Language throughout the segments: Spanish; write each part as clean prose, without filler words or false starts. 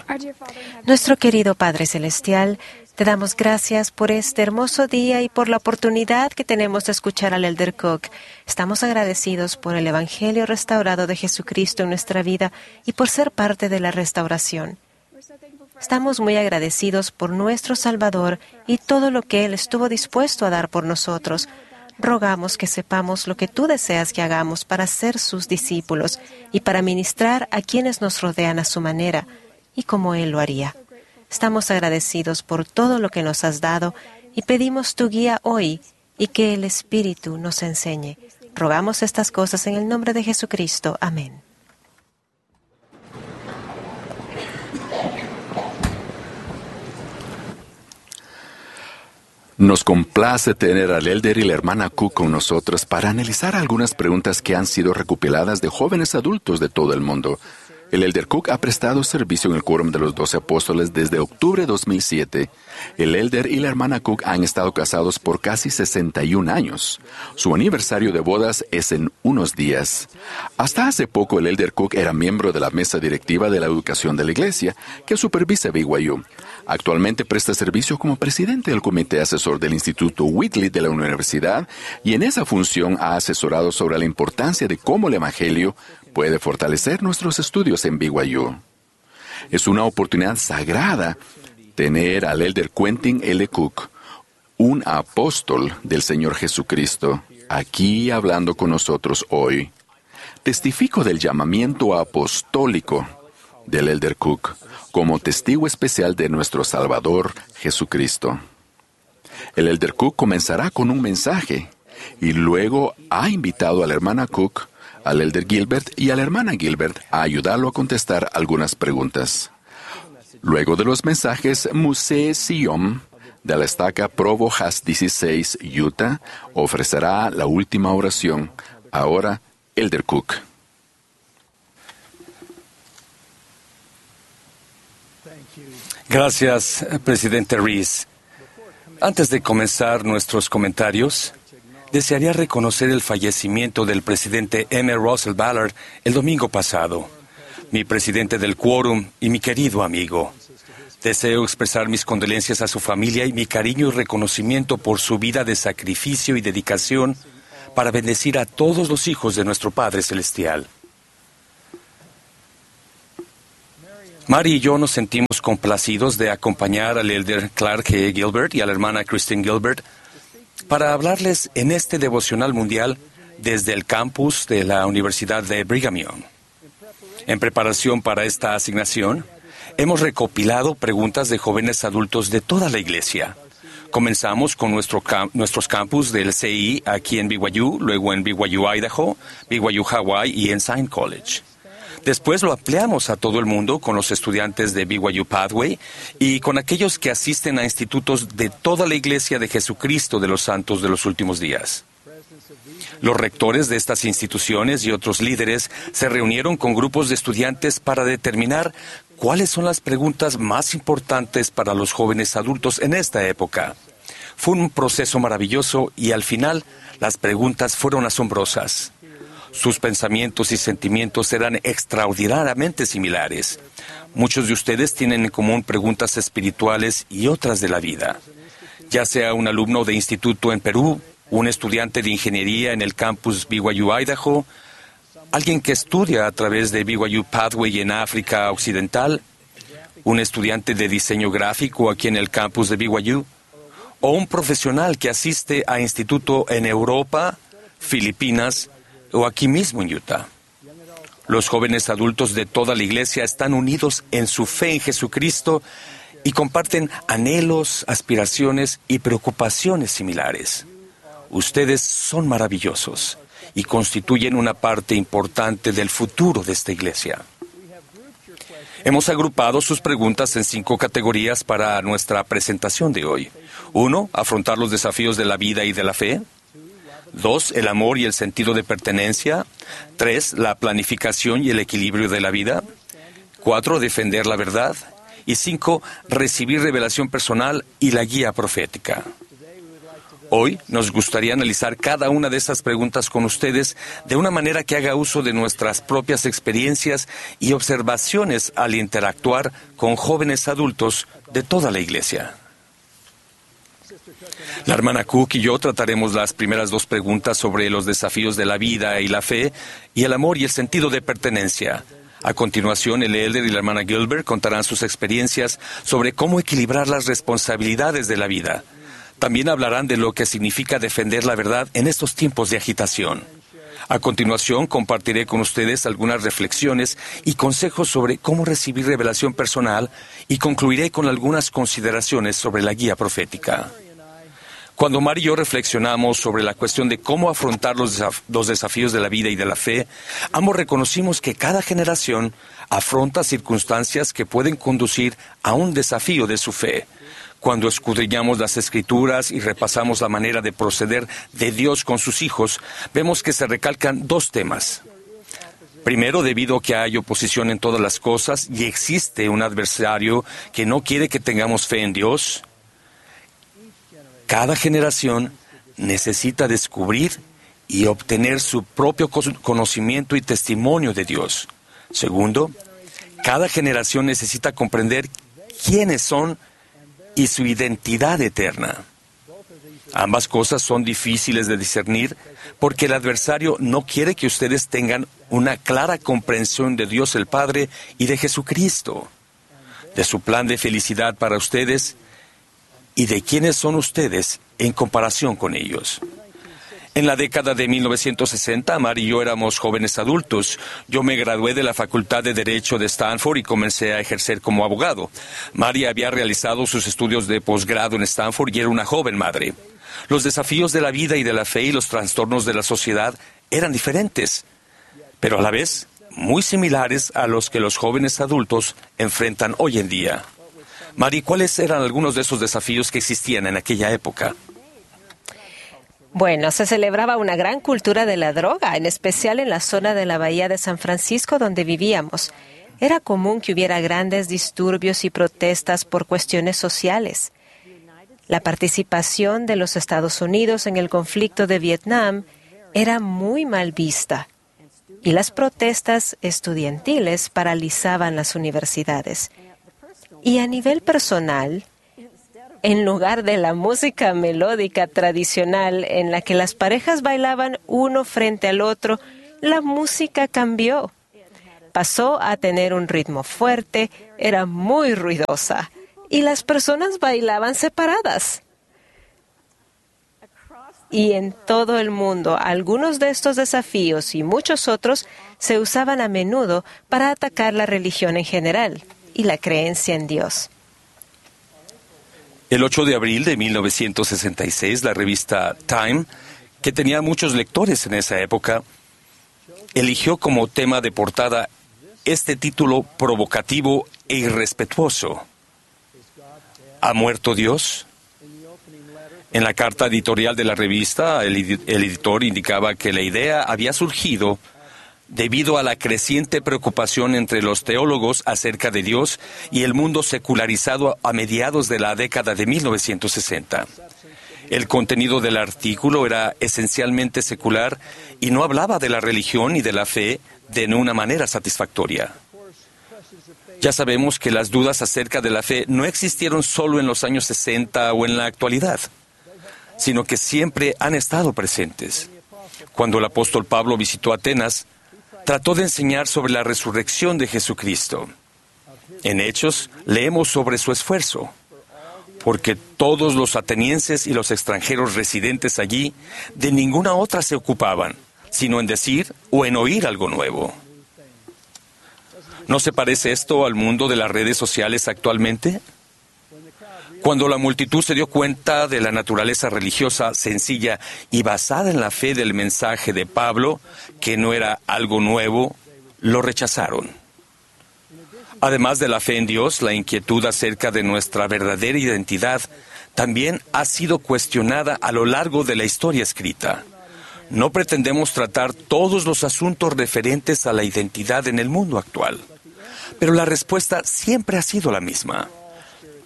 Nuestro querido Padre Celestial, te damos gracias por este hermoso día y por la oportunidad que tenemos de escuchar al Elder Cook. Estamos agradecidos por el Evangelio restaurado de Jesucristo en nuestra vida y por ser parte de la restauración. Estamos muy agradecidos por nuestro Salvador y todo lo que Él estuvo dispuesto a dar por nosotros. Rogamos que sepamos lo que tú deseas que hagamos para ser sus discípulos y para ministrar a quienes nos rodean a su manera y como Él lo haría. Estamos agradecidos por todo lo que nos has dado y pedimos tu guía hoy y que el Espíritu nos enseñe. Rogamos estas cosas en el nombre de Jesucristo. Amén. Nos complace tener al Elder y la hermana Cook con nosotros para analizar algunas preguntas que han sido recopiladas de jóvenes adultos de todo el mundo. El Elder Cook ha prestado servicio en el Quórum de los 12 Apóstoles desde octubre de 2007. El Elder y la hermana Cook han estado casados por casi 61 años. Su aniversario de bodas es en unos días. Hasta hace poco el Elder Cook era miembro de la mesa directiva de la educación de la iglesia, que supervisa BYU. Actualmente presta servicio como presidente del comité asesor del Instituto Whitley de la universidad y en esa función ha asesorado sobre la importancia de cómo el Evangelio puede fortalecer nuestros estudios en BYU. Es una oportunidad sagrada tener al Elder Quentin L. Cook, un apóstol del Señor Jesucristo, aquí hablando con nosotros hoy. Testifico del llamamiento apostólico del Elder Cook como testigo especial de nuestro Salvador Jesucristo. El Elder Cook comenzará con un mensaje y luego ha invitado a la hermana Cook, al Elder Gilbert y a la hermana Gilbert a ayudarlo a contestar algunas preguntas. Luego de los mensajes, Muse Siom, de la estaca Provo Has 16, Utah, ofrecerá la última oración. Ahora, Elder Cook. Gracias, presidente Rees. Antes de comenzar nuestros comentarios, desearía reconocer el fallecimiento del presidente M. Russell Ballard el domingo pasado, mi presidente del Quórum y mi querido amigo. Deseo expresar mis condolencias a su familia y mi cariño y reconocimiento por su vida de sacrificio y dedicación para bendecir a todos los hijos de nuestro Padre Celestial. Mary y yo nos sentimos complacidos de acompañar al Elder Clark G. Gilbert y a la hermana Christine Gilbert para hablarles en este devocional mundial desde el campus de la Universidad de Brigham Young. En preparación para esta asignación, hemos recopilado preguntas de jóvenes adultos de toda la iglesia. Comenzamos con nuestros campus del CI aquí en BYU, luego en BYU Idaho, BYU Hawaii y en Ensign College. Después lo ampliamos a todo el mundo con los estudiantes de BYU Pathway y con aquellos que asisten a institutos de toda la Iglesia de Jesucristo de los Santos de los Últimos Días. Los rectores de estas instituciones y otros líderes se reunieron con grupos de estudiantes para determinar cuáles son las preguntas más importantes para los jóvenes adultos en esta época. Fue un proceso maravilloso y al final las preguntas fueron asombrosas. Sus pensamientos y sentimientos eran extraordinariamente similares. Muchos de ustedes tienen en común preguntas espirituales y otras de la vida. Ya sea un alumno de instituto en Perú, un estudiante de ingeniería en el campus BYU Idaho, alguien que estudia a través de BYU Pathway en África Occidental, un estudiante de diseño gráfico aquí en el campus de BYU, o un profesional que asiste a instituto en Europa, Filipinas, o aquí mismo en Utah. Los jóvenes adultos de toda la iglesia están unidos en su fe en Jesucristo y comparten anhelos, aspiraciones y preocupaciones similares. Ustedes son maravillosos y constituyen una parte importante del futuro de esta iglesia. Hemos agrupado sus preguntas en 5 categorías para nuestra presentación de hoy. 1. Afrontar los desafíos de la vida y de la fe. 2. El amor y el sentido de pertenencia. 3. La planificación y el equilibrio de la vida. 4. Defender la verdad. Y 5. Recibir revelación personal y la guía profética. Hoy nos gustaría analizar cada una de esas preguntas con ustedes de una manera que haga uso de nuestras propias experiencias y observaciones al interactuar con jóvenes adultos de toda la Iglesia. La hermana Cook y yo trataremos las primeras dos preguntas sobre los desafíos de la vida y la fe, y el amor y el sentido de pertenencia. A continuación, el elder y la hermana Gilbert contarán sus experiencias sobre cómo equilibrar las responsabilidades de la vida. También hablarán de lo que significa defender la verdad en estos tiempos de agitación. A continuación, compartiré con ustedes algunas reflexiones y consejos sobre cómo recibir revelación personal y concluiré con algunas consideraciones sobre la guía profética. Cuando Mary y yo reflexionamos sobre la cuestión de cómo afrontar los desafíos de la vida y de la fe, ambos reconocimos que cada generación afronta circunstancias que pueden conducir a un desafío de su fe. Cuando escudriñamos las Escrituras y repasamos la manera de proceder de Dios con sus hijos, vemos que se recalcan dos temas. Primero, debido a que hay oposición en todas las cosas y existe un adversario que no quiere que tengamos fe en Dios, cada generación necesita descubrir y obtener su propio conocimiento y testimonio de Dios. Segundo, cada generación necesita comprender quiénes son y su identidad eterna. Ambas cosas son difíciles de discernir porque el adversario no quiere que ustedes tengan una clara comprensión de Dios el Padre y de Jesucristo, de su plan de felicidad para ustedes y de quiénes son ustedes en comparación con ellos. En la década de 1960, Mary y yo éramos jóvenes adultos. Yo me gradué de la Facultad de Derecho de Stanford y comencé a ejercer como abogado. Mary había realizado sus estudios de posgrado en Stanford y era una joven madre. Los desafíos de la vida y de la fe y los trastornos de la sociedad eran diferentes, pero a la vez muy similares a los que los jóvenes adultos enfrentan hoy en día. Mary, ¿cuáles eran algunos de esos desafíos que existían en aquella época? Bueno, se celebraba una gran cultura de la droga, en especial en la zona de la Bahía de San Francisco donde vivíamos. Era común que hubiera grandes disturbios y protestas por cuestiones sociales. La participación de los Estados Unidos en el conflicto de Vietnam era muy mal vista, y las protestas estudiantiles paralizaban las universidades. Y a nivel personal, en lugar de la música melódica tradicional en la que las parejas bailaban uno frente al otro, la música cambió. Pasó a tener un ritmo fuerte, era muy ruidosa, y las personas bailaban separadas. Y en todo el mundo, algunos de estos desafíos y muchos otros se usaban a menudo para atacar la religión en general y la creencia en Dios. El 8 de abril de 1966, la revista Time, que tenía muchos lectores en esa época, eligió como tema de portada este título provocativo e irrespetuoso: ¿Ha muerto Dios? En la carta editorial de la revista, el editor indicaba que la idea había surgido debido a la creciente preocupación entre los teólogos acerca de Dios y el mundo secularizado a mediados de la década de 1960. El contenido del artículo era esencialmente secular y no hablaba de la religión y de la fe de una manera satisfactoria. Ya sabemos que las dudas acerca de la fe no existieron solo en los años 60 o en la actualidad, sino que siempre han estado presentes. Cuando el apóstol Pablo visitó Atenas, trató de enseñar sobre la resurrección de Jesucristo. En Hechos, leemos sobre su esfuerzo, porque todos los atenienses y los extranjeros residentes allí de ninguna otra se ocupaban, sino en decir o en oír algo nuevo. ¿No se parece esto al mundo de las redes sociales actualmente? Cuando la multitud se dio cuenta de la naturaleza religiosa sencilla y basada en la fe del mensaje de Pablo, que no era algo nuevo, lo rechazaron. Además de la fe en Dios, la inquietud acerca de nuestra verdadera identidad también ha sido cuestionada a lo largo de la historia escrita. No pretendemos tratar todos los asuntos referentes a la identidad en el mundo actual, pero la respuesta siempre ha sido la misma.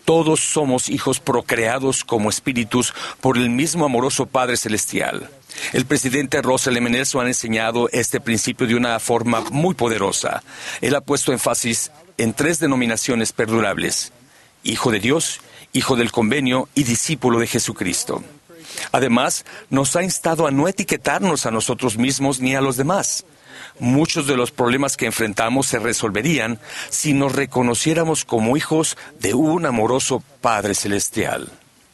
Todos somos hijos procreados como espíritus por el mismo amoroso Padre Celestial. El presidente Russell M. Nelson ha enseñado este principio de una forma muy poderosa. Él ha puesto énfasis en 3 denominaciones perdurables: Hijo de Dios, Hijo del Convenio y discípulo de Jesucristo. Además, nos ha instado a no etiquetarnos a nosotros mismos ni a los demás. Muchos de los problemas que enfrentamos se resolverían si nos reconociéramos como hijos de un amoroso Padre Celestial.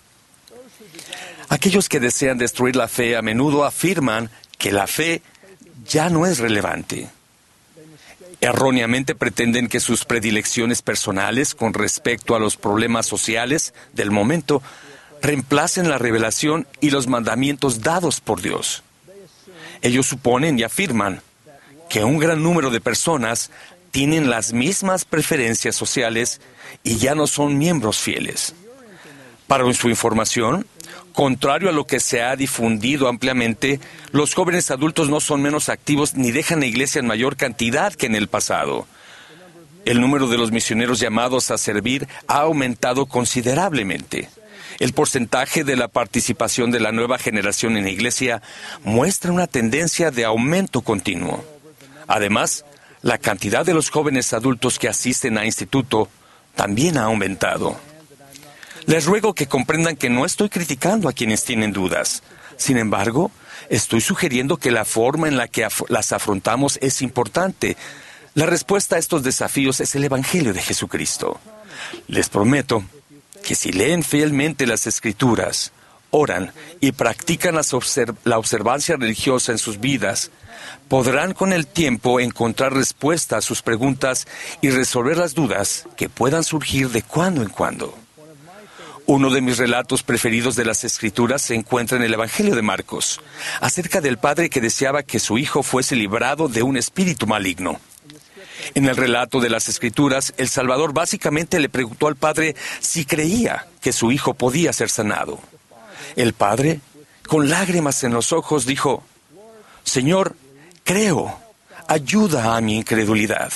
Aquellos que desean destruir la fe a menudo afirman que la fe ya no es relevante. Erróneamente pretenden que sus predilecciones personales con respecto a los problemas sociales del momento reemplacen la revelación y los mandamientos dados por Dios. Ellos suponen y afirman que un gran número de personas tienen las mismas preferencias sociales y ya no son miembros fieles. Para su información, contrario a lo que se ha difundido ampliamente, los jóvenes adultos no son menos activos ni dejan la iglesia en mayor cantidad que en el pasado. El número de los misioneros llamados a servir ha aumentado considerablemente. El porcentaje de la participación de la nueva generación en la iglesia muestra una tendencia de aumento continuo. Además, la cantidad de los jóvenes adultos que asisten a instituto también ha aumentado. Les ruego que comprendan que no estoy criticando a quienes tienen dudas. Sin embargo, estoy sugiriendo que la forma en la que las afrontamos es importante. La respuesta a estos desafíos es el Evangelio de Jesucristo. Les prometo que si leen fielmente las Escrituras, oran y practican la observancia religiosa en sus vidas, podrán con el tiempo encontrar respuesta a sus preguntas y resolver las dudas que puedan surgir de cuando en cuando. Uno de mis relatos preferidos de las Escrituras se encuentra en el Evangelio de Marcos, acerca del padre que deseaba que su hijo fuese librado de un espíritu maligno. En el relato de las Escrituras, el Salvador básicamente le preguntó al padre si creía que su hijo podía ser sanado. El padre, con lágrimas en los ojos, dijo: «Señor, creo, ayuda a mi incredulidad».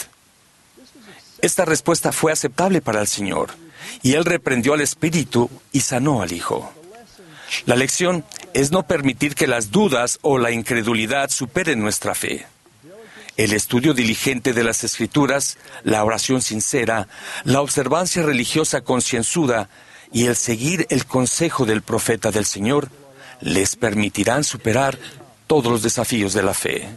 Esta respuesta fue aceptable para el Señor, y Él reprendió al espíritu y sanó al hijo. La lección es no permitir que las dudas o la incredulidad superen nuestra fe. El estudio diligente de las Escrituras, la oración sincera, la observancia religiosa concienzuda y el seguir el consejo del profeta del Señor les permitirán superar todos los desafíos de la fe.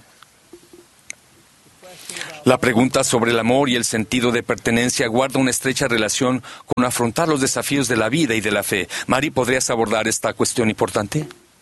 La pregunta sobre el amor y el sentido de pertenencia guarda una estrecha relación con afrontar los desafíos de la vida y de la fe. Mari, ¿podrías abordar esta cuestión importante?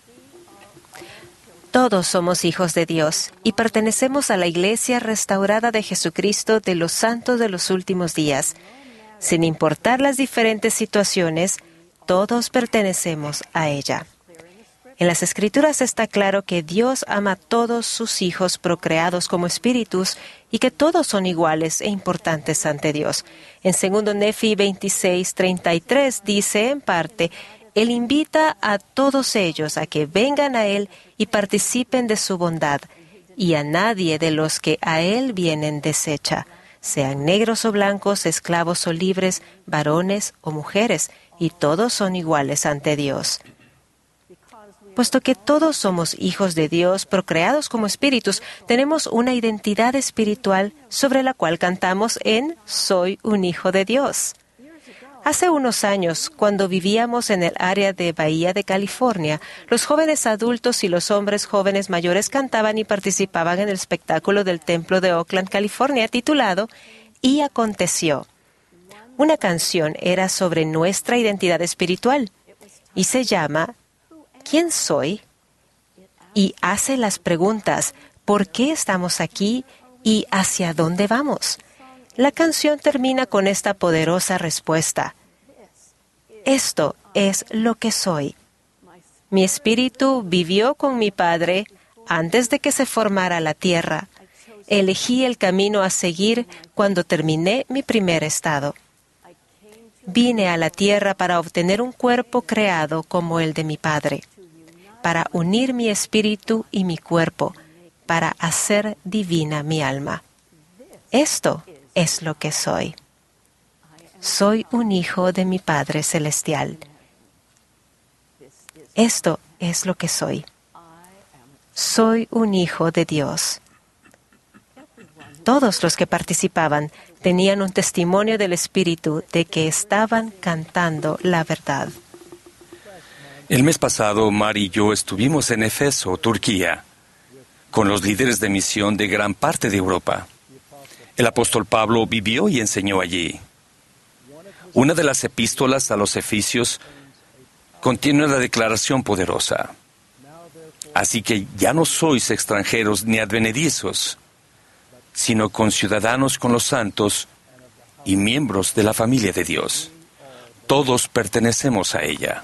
Todos somos hijos de Dios y pertenecemos a la Iglesia restaurada de Jesucristo de los santos de los últimos días. Sin importar las diferentes situaciones, todos pertenecemos a ella. En las Escrituras está claro que Dios ama a todos sus hijos procreados como espíritus y que todos son iguales e importantes ante Dios. En 2 Nefi 26:33 dice en parte: Él invita a todos ellos a que vengan a Él y participen de su bondad, y a nadie de los que a Él vienen desecha, sean negros o blancos, esclavos o libres, varones o mujeres, y todos son iguales ante Dios. Puesto que todos somos hijos de Dios, procreados como espíritus, tenemos una identidad espiritual sobre la cual cantamos en Soy un hijo de Dios. Hace unos años, cuando vivíamos en el área de Bahía de California, los jóvenes adultos y los hombres jóvenes mayores cantaban y participaban en el espectáculo del templo de Oakland, California, titulado Y aconteció. Una canción era sobre nuestra identidad espiritual y se llama ¿Quién soy? Y hace las preguntas ¿por qué estamos aquí y hacia dónde vamos? La canción termina con esta poderosa respuesta: Esto es lo que soy. Mi espíritu vivió con mi Padre antes de que se formara la tierra. Elegí el camino a seguir cuando terminé mi primer estado. Vine a la tierra para obtener un cuerpo creado como el de mi Padre, para unir mi espíritu y mi cuerpo, para hacer divina mi alma. Esto es lo que soy. Soy un hijo de mi Padre Celestial. Esto es lo que soy. Soy un hijo de Dios. Todos los que participaban tenían un testimonio del Espíritu de que estaban cantando la verdad. El mes pasado, Mari y yo estuvimos en Éfeso, Turquía, con los líderes de misión de gran parte de Europa. El apóstol Pablo vivió y enseñó allí. Una de las epístolas a los Efesios contiene una declaración poderosa. Así que ya no sois extranjeros ni advenedizos, sino conciudadanos con los santos y miembros de la familia de Dios. Todos pertenecemos a ella.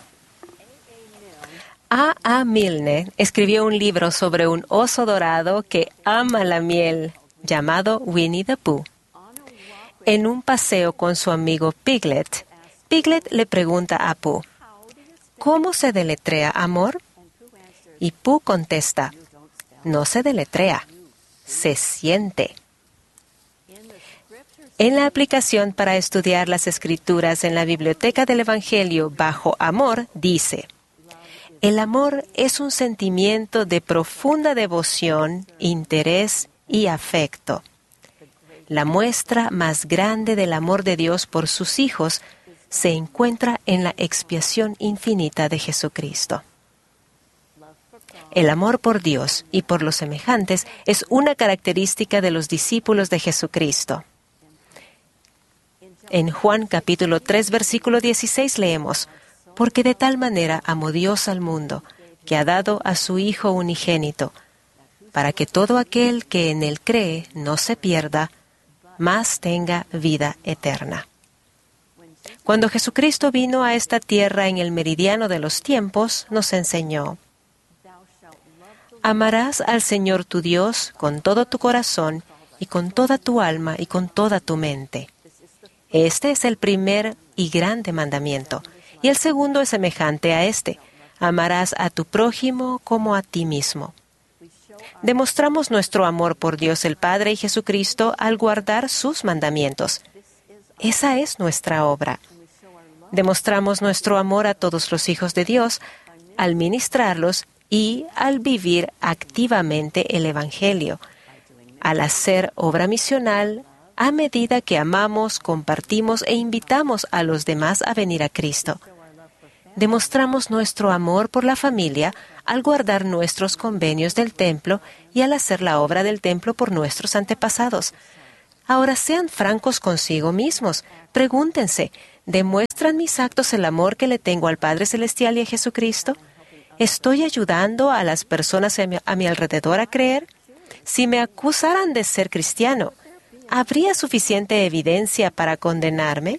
A. Milne escribió un libro sobre un oso dorado que ama la miel, llamado Winnie the Pooh. En un paseo con su amigo Piglet, Piglet le pregunta a Pooh, ¿cómo se deletrea amor? Y Pooh contesta, no se deletrea, se siente. En la aplicación para estudiar las Escrituras en la Biblioteca del Evangelio bajo amor, dice, el amor es un sentimiento de profunda devoción, interés y afecto. La muestra más grande del amor de Dios por sus hijos se encuentra en la expiación infinita de Jesucristo. El amor por Dios y por los semejantes es una característica de los discípulos de Jesucristo. En Juan capítulo 3, versículo 16 leemos, porque de tal manera amó Dios al mundo, que ha dado a su Hijo unigénito, para que todo aquel que en Él cree no se pierda, mas tenga vida eterna. Cuando Jesucristo vino a esta tierra en el meridiano de los tiempos, nos enseñó, amarás al Señor tu Dios con todo tu corazón y con toda tu alma y con toda tu mente. Este es el primer y grande mandamiento. Y el segundo es semejante a este. Amarás a tu prójimo como a ti mismo. Demostramos nuestro amor por Dios el Padre y Jesucristo al guardar sus mandamientos. Esa es nuestra obra. Demostramos nuestro amor a todos los hijos de Dios al ministrarlos y al vivir activamente el Evangelio, al hacer obra misional a medida que amamos, compartimos e invitamos a los demás a venir a Cristo. Demostramos nuestro amor por la familia al guardar nuestros convenios del templo y al hacer la obra del templo por nuestros antepasados. Ahora sean francos consigo mismos. Pregúntense, ¿demuestran mis actos el amor que le tengo al Padre Celestial y a Jesucristo? ¿Estoy ayudando a las personas a mi alrededor a creer? Si me acusaran de ser cristiano, ¿habría suficiente evidencia para condenarme?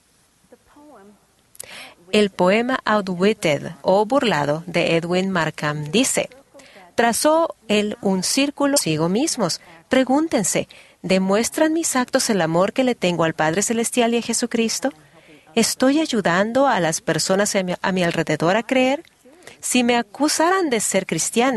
El poema Outwitted o Burlado de Edwin Markham dice, trazó él un círculo consigo mismos. Pregúntense, ¿demuestran mis actos el amor que le tengo al Padre Celestial y a Jesucristo? ¿Estoy ayudando a las personas a mi alrededor a creer? Si me acusaran de ser cristiano,